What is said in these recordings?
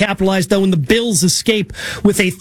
capitalized, though, and the Bills escape with a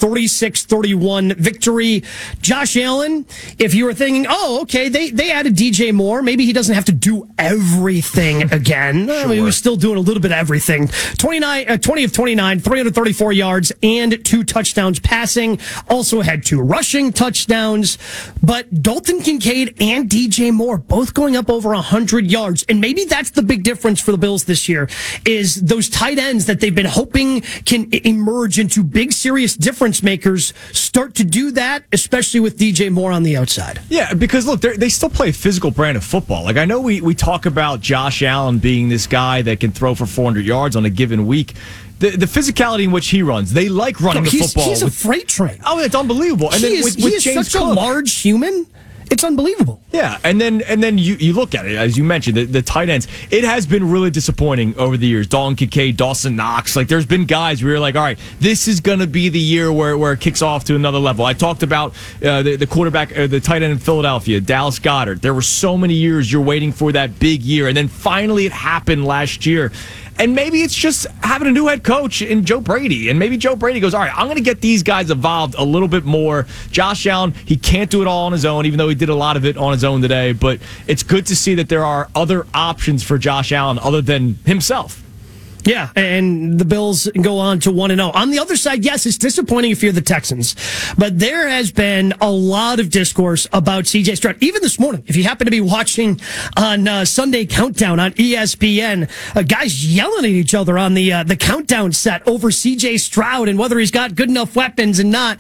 36-31 victory. Josh Allen, if you were thinking, oh, okay, they added DJ Moore, maybe he doesn't have to do everything again. Sure. I mean, he was still doing a little bit of everything. 20 of 29, 334 yards, and 2 touchdowns passing. Also had 2 rushing touchdowns. But Dalton Kincaid and DJ Moore both going up over 100 yards. And maybe that's the big difference for the Bills this year, is those tight ends that they've been hoping can emerge into big, serious difference makers start to do that, especially with DJ Moore on the outside. Yeah, because look, they still play a physical brand of football. Like, I know we talk about Josh Allen being this guy that can throw for 400 yards on a given week. The physicality in which he runs, they like running the football. He's a freight train. Oh, it's unbelievable. And he is James such Cook, a large human. It's unbelievable. Yeah, and then you look at it, as you mentioned, the tight ends. It has been really disappointing over the years. Dalton Kincaid, Dawson Knox. Like, there's been guys where you're like, all right, this is going to be the year where it kicks off to another level. I talked about the quarterback, the tight end in Philadelphia, Dallas Goedert. There were so many years you're waiting for that big year, and then finally it happened last year. And maybe it's just having a new head coach in Joe Brady. And maybe Joe Brady goes, all right, I'm going to get these guys involved a little bit more. Josh Allen, he can't do it all on his own, even though he did a lot of it on his own today. But it's good to see that there are other options for Josh Allen other than himself. Yeah, and the Bills go on to 1-0. On the other side, yes, it's disappointing if you're the Texans, but there has been a lot of discourse about C.J. Stroud. Even this morning, if you happen to be watching on Sunday Countdown on ESPN, guys yelling at each other on the countdown set over C.J. Stroud and whether he's got good enough weapons and not.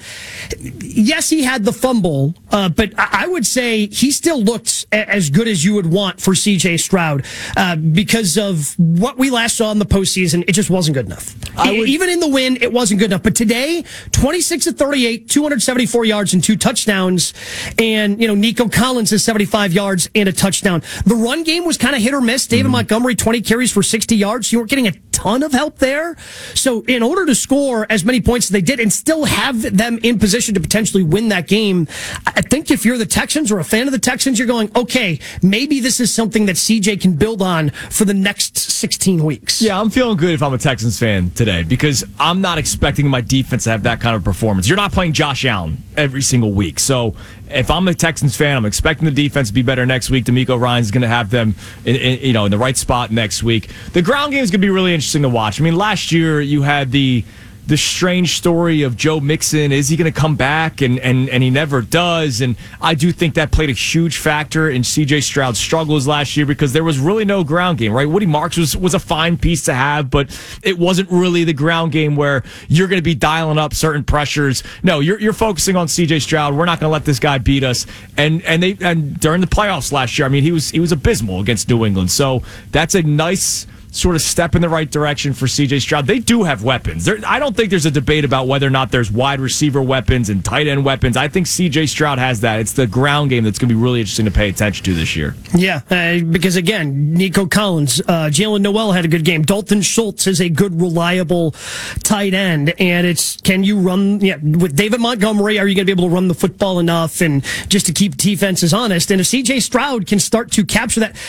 Yes, he had the fumble, but I would say he still looked as good as you would want for C.J. Stroud because of what we last saw in the postseason. It just wasn't good enough. Even in the win, it wasn't good enough. But today, 26 of 38, 274 yards and 2 touchdowns. And, Nico Collins has 75 yards and a touchdown. The run game was kind of hit or miss. David Montgomery, 20 carries for 60 yards. You weren't getting a ton of help there. So in order to score as many points as they did and still have them in position to potentially win that game, I think if you're the Texans or a fan of the Texans, you're going, okay, maybe this is something that CJ can build on for the next 16 weeks. Yeah, I'm feeling good if I'm a Texans fan today because I'm not expecting my defense to have that kind of performance. You're not playing Josh Allen every single week. So if I'm a Texans fan, I'm expecting the defense to be better next week. DeMeco Ryans is going to have them in the right spot next week. The ground game is going to be really interesting to watch. I mean, last year you had the strange story of Joe Mixon. Is he going to come back? And he never does. And I do think that played a huge factor in C.J. Stroud's struggles last year because there was really no ground game, right? Woody Marks was a fine piece to have, but it wasn't really the ground game where you're going to be dialing up certain pressures. No, you're focusing on C.J. Stroud. We're not going to let this guy beat us. And during the playoffs last year, I mean, he was abysmal against New England. So that's a nice sort of step in the right direction for C.J. Stroud. They do have weapons. I don't think there's a debate about whether or not there's wide receiver weapons and tight end weapons. I think C.J. Stroud has that. It's the ground game that's going to be really interesting to pay attention to this year. Yeah, because again, Nico Collins, Jalen Noel had a good game. Dalton Schultz is a good, reliable tight end. And it's, can you run, with David Montgomery, are you going to be able to run the football enough and just to keep defenses honest? And if C.J. Stroud can start to capture that,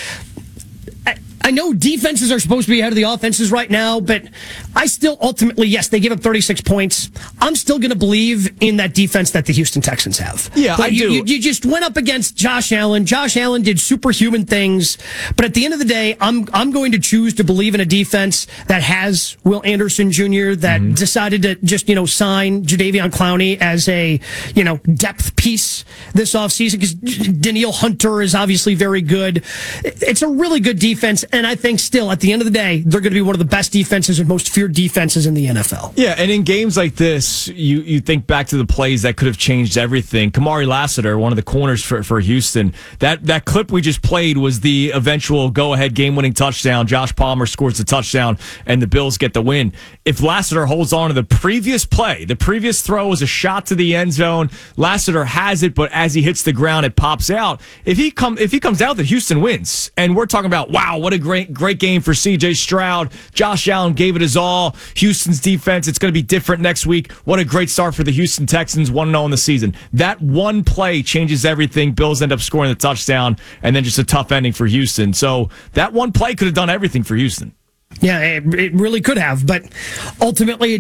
I know defenses are supposed to be ahead of the offenses right now, but I still ultimately, yes, they give up 36 points. I'm still going to believe in that defense that the Houston Texans have. Yeah, I do. You just went up against Josh Allen. Josh Allen did superhuman things, but at the end of the day, I'm going to choose to believe in a defense that has Will Anderson Jr., that decided to just, sign Jadeveon Clowney as a, depth piece this offseason because Danielle Hunter is obviously very good. It's a really good defense. And I think still, at the end of the day, they're going to be one of the best defenses and most feared defenses in the NFL. Yeah, and in games like this, you think back to the plays that could have changed everything. Kamari Lassiter, one of the corners for Houston, that clip we just played was the eventual go-ahead game-winning touchdown. Josh Palmer scores the touchdown, and the Bills get the win. If Lassiter holds on to the previous play, the previous throw was a shot to the end zone. Lassiter has it, but as he hits the ground, it pops out. If he comes out, that Houston wins. And we're talking about, wow, what a great game for C.J. Stroud. Josh Allen gave it his all. Houston's defense, it's going to be different next week. What a great start for the Houston Texans, 1-0 in the season. That one play changes everything. Bills end up scoring the touchdown, and then just a tough ending for Houston. So that one play could have done everything for Houston. Yeah, it really could have, but ultimately